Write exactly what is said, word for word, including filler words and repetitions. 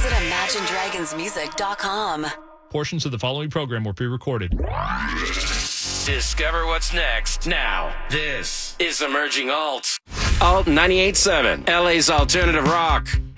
Visit imagine dragons music dot com. Portions of the following program were pre-recorded. Discover what's next now. This is Emerging Alt. Alt ninety-eight point seven, L A's alternative rock.